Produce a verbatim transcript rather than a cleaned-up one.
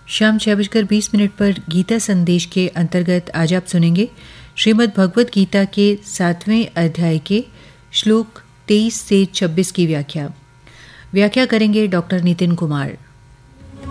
शाम छः बजकर बीस मिनट पर गीता संदेश के अंतर्गत आज आप सुनेंगे श्रीमद् भगवत गीता के सातवें अध्याय के श्लोक तेईस से छब्बीस की व्याख्या व्याख्या करेंगे डॉक्टर नितिन कुमार।